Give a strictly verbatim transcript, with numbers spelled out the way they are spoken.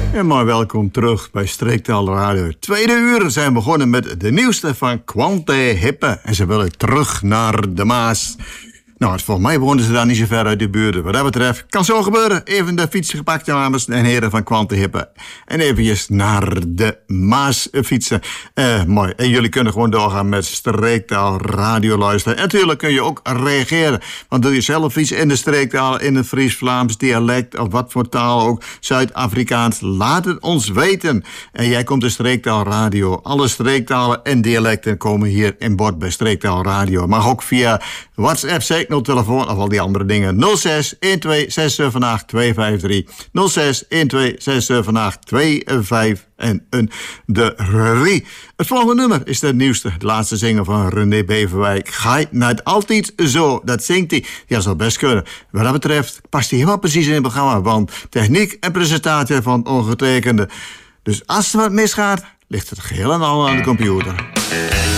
En maar welkom terug bij Streektaal Radio. Tweede uur zijn begonnen met de nieuwste van Quante Hippe. En ze willen terug naar de Maas. Nou, volgens mij woonden ze daar niet zo ver uit de buurt. Wat dat betreft kan zo gebeuren. Even de fiets gepakt, dames en heren van Quante Hippe. En eventjes naar de Maas fietsen. Uh, mooi. En jullie kunnen gewoon doorgaan met Streektaal Radio luisteren. En natuurlijk kun je ook reageren. Want doe je zelf iets in de streektaal, in het Fries, Vlaams, dialect of wat voor taal ook, Zuid-Afrikaans, laat het ons weten. En jij komt de Streektaal Radio. Alle streektalen en dialecten komen hier in bod bij Streektaal Radio. Mag ook via WhatsApp, zeker telefoon of al die andere dingen. nul zes een twee zes zeven acht twee vijf drie. nul zes een twee zes zeven acht twee vijf en een de drie. Het volgende nummer is de nieuwste. De laatste zinger van René Beverwijk. Gaat niet altijd zo. Dat zingt hij. Ja, zou best kunnen. Wat dat betreft past hij helemaal precies in het programma. Want techniek en presentatie van ongetekende. Dus als er wat misgaat, ligt het geheel en al aan de computer.